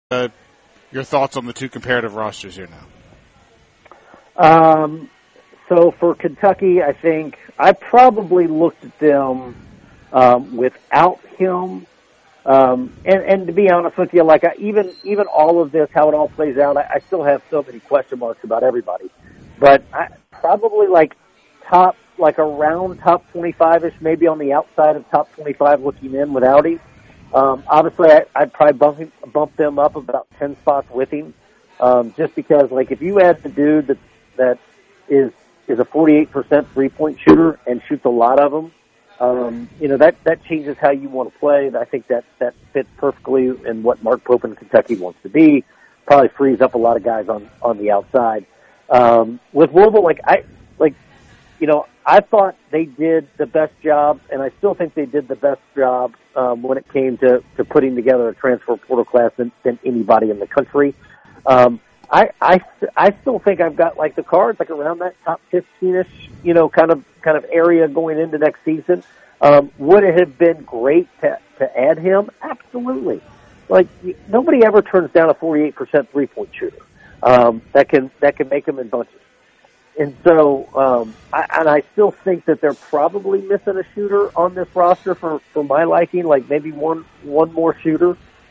your thoughts on the two comparative rosters here now. So for Kentucky, I think I probably looked at them without him. And to be honest with you, like even all of this, how it all plays out, I still have so many question marks about everybody. But I probably around top 25-ish, maybe on the outside of top 25 looking in without him. Obviously, I'd probably bump them up about 10 spots with him, just because, like, if you add the dude that is a 48% three-point shooter and shoots a lot of them, that changes how you want to play. I think that fits perfectly in what Mark Pope in Kentucky wants to be. Probably frees up a lot of guys on the outside. With Louisville, I thought they did the best job, and I still think they did the best job when it came to putting together a transfer portal class than anybody in the country. I still think I've got the cards around that top 15-ish, kind of area going into next season. Would it have been great to add him? Absolutely. Nobody ever turns down a 48% three-point shooter that can make them in bunches. And so, I still think that they're probably missing a shooter on this roster for my liking, maybe one more shooter.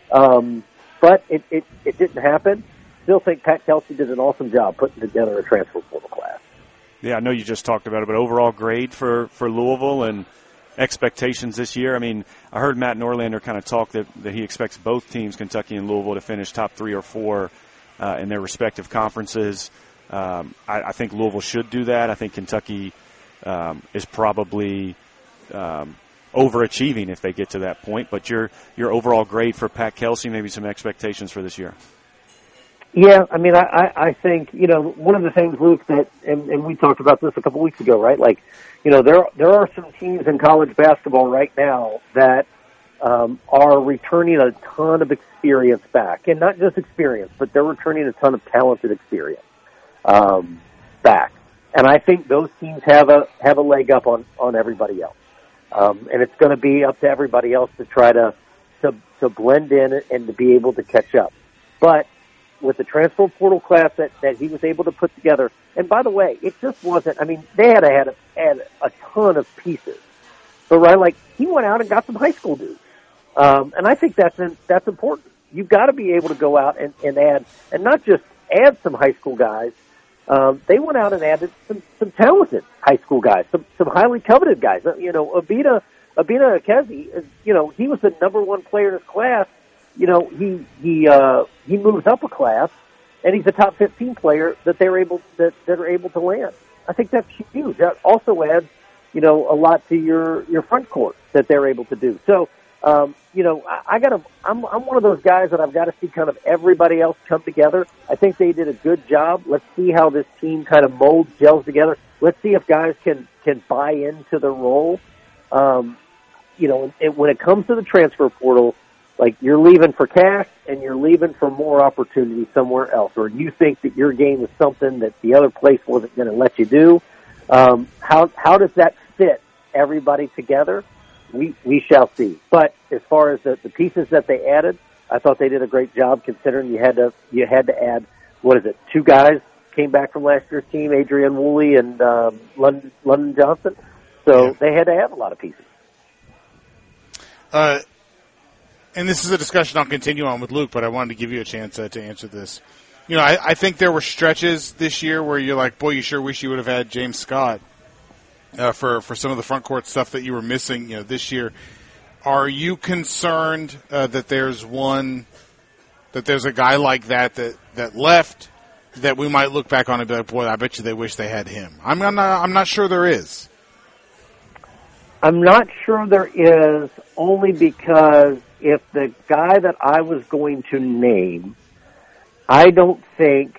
But it didn't happen. Still think Pat Kelsey did an awesome job putting together a transfer portal class. Yeah, I know you just talked about it, but overall grade for Louisville and expectations this year. I mean, I heard Matt Norlander kind of talk that he expects both teams, Kentucky and Louisville, to finish top 3 or 4 in their respective conferences. I think Louisville should do that. I think Kentucky is probably overachieving if they get to that point. But your overall grade for Pat Kelsey, maybe some expectations for this year. Yeah, I mean, I think, one of the things, Luke, and we talked about this a couple weeks ago, right? There are some teams in college basketball right now that are returning a ton of experience back. And not just experience, but they're returning a ton of talented experience back. And I think those teams have a leg up on everybody else. And it's going to be up to everybody else to try to blend in and to be able to catch up. But with the transfer portal class that he was able to put together, and by the way, it just wasn't, I mean, they had a ton of pieces. But he went out and got some high school dudes. And I think that's important. You've got to be able to go out and add, and not just add some high school guys. They went out and added some talented high school guys, some highly coveted guys. Abina Akezi is, he was the number one player in his class. He moves up a class, and he's a top 15 player that are able to land. I think that's huge. That also adds, a lot to your front court that they're able to do. So, I'm one of those guys that I've got to see kind of everybody else come together. I think they did a good job. Let's see how this team kind of molds, gels together. Let's see if guys can buy into the role. When it comes to the transfer portal, you're leaving for cash and you're leaving for more opportunity somewhere else, or you think that your game is something that the other place wasn't going to let you do. How does that fit everybody together? We shall see. But as far as the pieces that they added, I thought they did a great job considering you had to add, 2 guys came back from last year's team, Adrian Woolley and London Johnson. So yeah. They had to have a lot of pieces. And this is a discussion I'll continue on with Luke, but I wanted to give you a chance to answer this. I think there were stretches this year where you're like, boy, you sure wish you would have had James Scott for some of the front court stuff that you were missing, this year. Are you concerned that there's a guy like that left that we might look back on and be like, boy, I bet you they wish they had him? I'm not sure there is. I'm not sure there is, only because if the guy that I was going to name, I don't think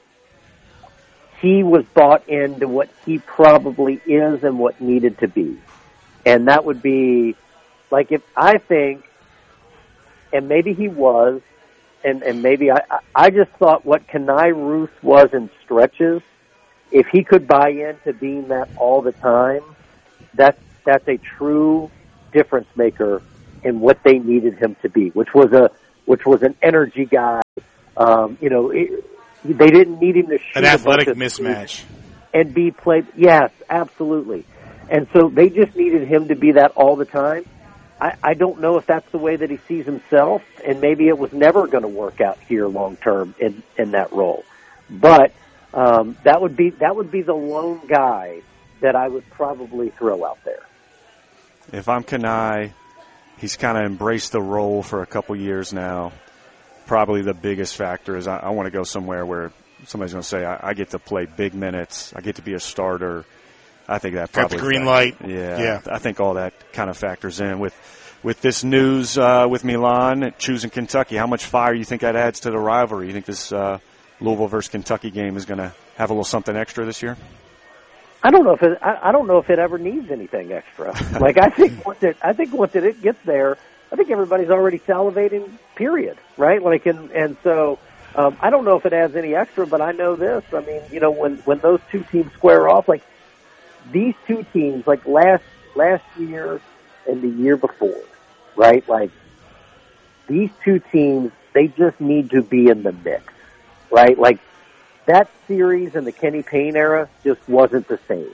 he was bought into what he probably is and what needed to be. And that would be, if I think, and maybe he was, and maybe I just thought what Kenai Ruth was in stretches, if he could buy into being that all the time, that's a true difference maker in what they needed him to be, which was an energy guy They didn't need him to shoot an athletic mismatch and be played. Yes, absolutely. And so they just needed him to be that all the time. I don't know if that's the way that he sees himself, and maybe it was never going to work out here long term in that role. But that would be the lone guy that I would probably throw out there. If I'm Kenai, he's kind of embraced the role for a couple years now. Probably the biggest factor is I want to go somewhere where somebody's going to say, I get to play big minutes, I get to be a starter. I think that probably got the green light. Yeah, I think all that kind of factors in with this news with Milan choosing Kentucky. How much fire you think that adds to the rivalry? You think this Louisville versus Kentucky game is going to have a little something extra this year? I don't know if it ever needs anything extra. Like I think once it gets there, I think everybody's already salivating. Period. Right? Like and so. I don't know if it adds any extra, but I know this. I mean, when those two teams square off, like these two teams, like last year and the year before, right? Like these two teams, they just need to be in the mix, right? Like that series in the Kenny Payne era just wasn't the same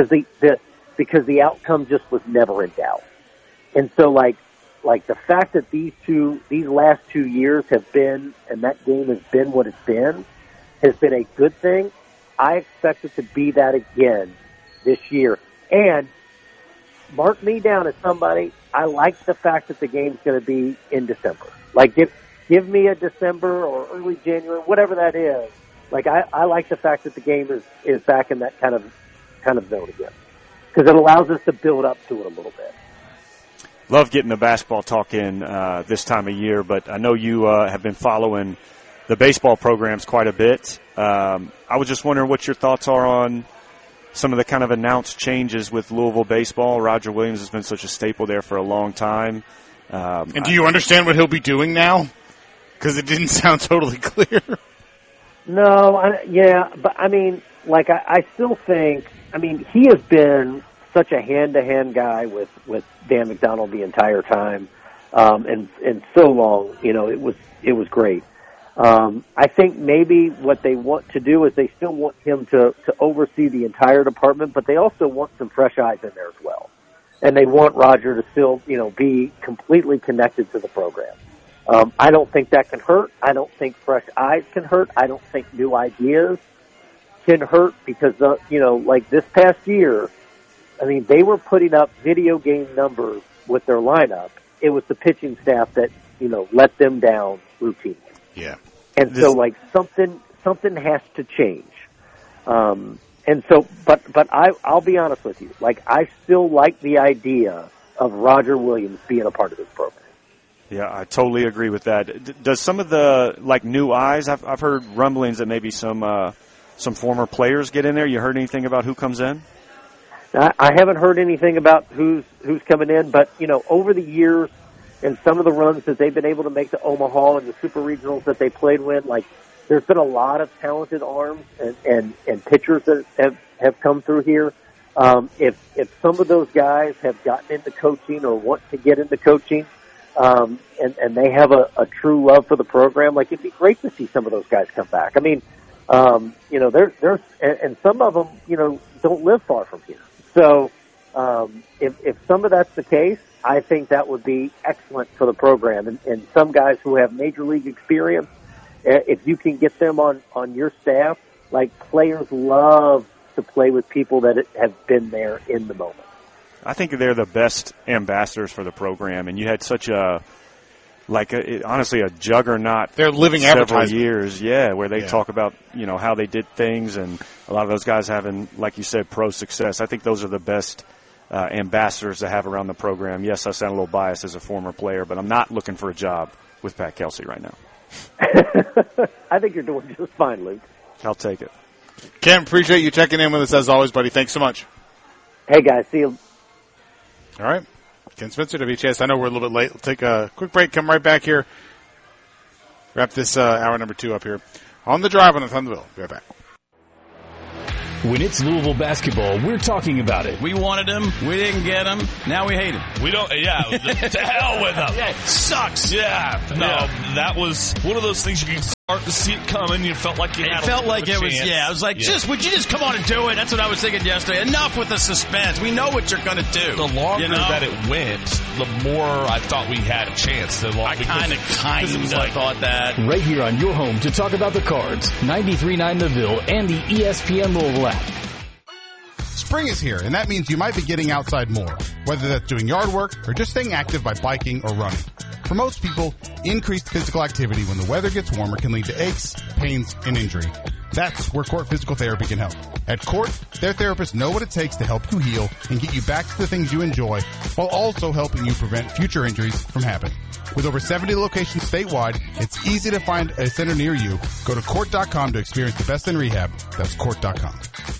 because the outcome just was never in doubt. And so like the fact that these last 2 years have been, and that game has been what it's been, has been a good thing. I expect it to be that again this year. And mark me down as somebody, I like the fact that the game's going to be in December. Like give me a December or early January, whatever that is. Like I like the fact that the game is back in that kind of zone again, because it allows us to build up to it a little bit. Love getting the basketball talk in this time of year, but I know you have been following the baseball programs quite a bit. I was just wondering what your thoughts are on some of the kind of announced changes with Louisville baseball. Roger Williams has been such a staple there for a long time. And do you understand what he'll be doing now? Because it didn't sound totally clear. No, but I mean, like I still think, I mean, he has been such a hand-to-hand guy with Dan McDonald the entire time, and so long, it was great. I think maybe what they want to do is they still want him to oversee the entire department, but they also want some fresh eyes in there as well. And they want Roger to still, be completely connected to the program. I don't think that can hurt. I don't think fresh eyes can hurt. I don't think new ideas can hurt because, like this past year, I mean, they were putting up video game numbers with their lineup. It was the pitching staff that, let them down routinely. Yeah. And so, like, something has to change. And so, but I'll be honest with you. Like, I still like the idea of Roger Williams being a part of this program. Yeah, I totally agree with that. Does some of the, like, new eyes, I've heard rumblings that maybe some former players get in there. You heard anything about who comes in? I haven't heard anything about who's coming in, but, over the years and some of the runs that they've been able to make to Omaha and the super regionals that they played with, like, there's been a lot of talented arms and pitchers that have come through here. If some of those guys have gotten into coaching or want to get into coaching, and they have a true love for the program, like, it'd be great to see some of those guys come back. I mean, there's and some of them, don't live far from here. So, if some of that's the case, I think that would be excellent for the program. And some guys who have major league experience, if you can get them on your staff, like, players love to play with people that have been there in the moment. I think they're the best ambassadors for the program, and you had such honestly, a juggernaut. They're living several years, where they talk about, how they did things, and a lot of those guys having, like you said, pro success. I think those are the best ambassadors to have around the program. Yes, I sound a little biased as a former player, but I'm not looking for a job with Pat Kelsey right now. I think you're doing just fine, Luke. I'll take it. Ken, appreciate you checking in with us as always, buddy. Thanks so much. Hey, guys. See you. All right. Ken Spencer, WHS. I know we're a little bit late. We'll take a quick break. Come right back here. Wrap this hour number 2 up here on The Drive on the Thunderville. Be right back. When it's Louisville basketball, we're talking about it. We wanted him. We didn't get him. Now we hate him. We don't, to hell with him. Yeah, it sucks. Yeah. No, that was one of those things you can To see it coming, you felt like you had it felt like a it was, chance. I was like, would you just come on and do it? That's what I was thinking yesterday. Enough with the suspense. We know what you're going to do. The longer that it went, the more I thought we had a chance. I kind of thought that. Right here on your home to talk about the Cards, 93.9 The Ville and the ESPN Louisville app. Spring is here, and that means you might be getting outside more, whether that's doing yard work or just staying active by biking or running. For most people, increased physical activity when the weather gets warmer can lead to aches, pains, and injury. That's where Court Physical Therapy can help. At Court, their therapists know what it takes to help you heal and get you back to the things you enjoy, while also helping you prevent future injuries from happening. With over 70 locations statewide, it's easy to find a center near you. Go to Court.com to experience the best in rehab. That's Court.com.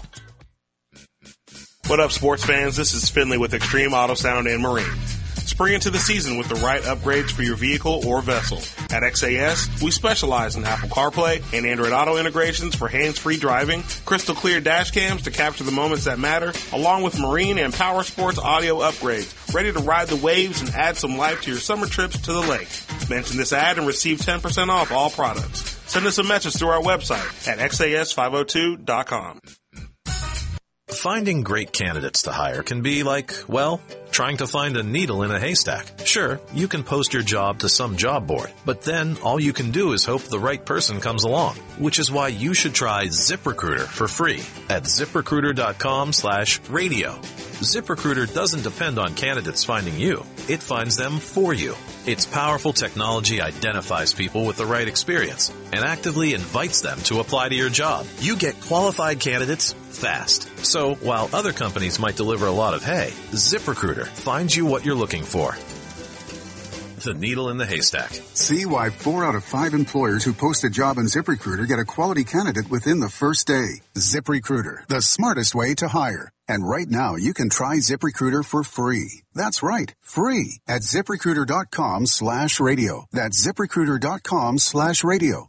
What up, sports fans? This is Finley with Extreme Auto Sound and Marine. Spring into the season with the right upgrades for your vehicle or vessel. At XAS, we specialize in Apple CarPlay and Android Auto integrations for hands-free driving, crystal clear dash cams to capture the moments that matter, along with marine and power sports audio upgrades, ready to ride the waves and add some life to your summer trips to the lake. Mention this ad and receive 10% off all products. Send us a message through our website at xas502.com. Finding great candidates to hire can be like, well, trying to find a needle in a haystack. Sure, you can post your job to some job board, but then all you can do is hope the right person comes along, which is why you should try ZipRecruiter for free at ZipRecruiter.com/radio. ZipRecruiter doesn't depend on candidates finding you. It finds them for you. Its powerful technology identifies people with the right experience and actively invites them to apply to your job. You get qualified candidates fast. So while other companies might deliver a lot of hay, ZipRecruiter finds you what you're looking for. The needle in the haystack. See why 4 out of 5 employers who post a job on ZipRecruiter get a quality candidate within the first day. ZipRecruiter, the smartest way to hire. And right now, you can try ZipRecruiter for free. That's right, free at ZipRecruiter.com/radio. That's ZipRecruiter.com/radio.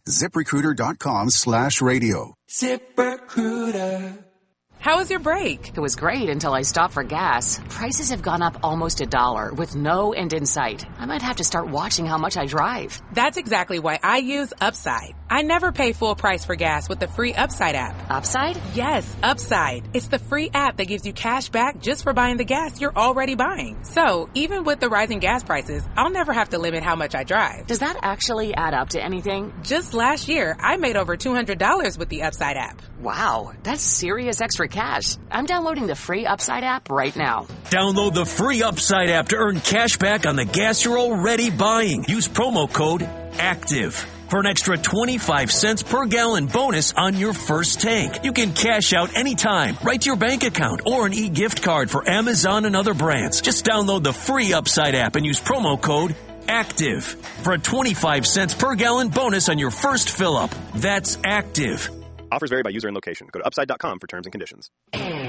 ZipRecruiter.com/radio. ZipRecruiter. How was your break? It was great until I stopped for gas. Prices have gone up almost $1 with no end in sight. I might have to start watching how much I drive. That's exactly why I use Upside. I never pay full price for gas with the free Upside app. Upside? Yes, Upside. It's the free app that gives you cash back just for buying the gas you're already buying. So, even with the rising gas prices, I'll never have to limit how much I drive. Does that actually add up to anything? Just last year, I made over $200 with the Upside app. Wow, that's serious extra cash. I'm downloading the free Upside app right now. Download the free Upside app to earn cash back on the gas you're already buying. Use promo code ACTIVE for an extra 25 cents per gallon bonus on your first tank. You can cash out anytime, right to your bank account, or an e-gift card for Amazon and other brands. Just download the free Upside app and use promo code ACTIVE for a 25 cents per gallon bonus on your first fill-up. That's ACTIVE. Offers vary by user and location. Go to upside.com for terms and conditions.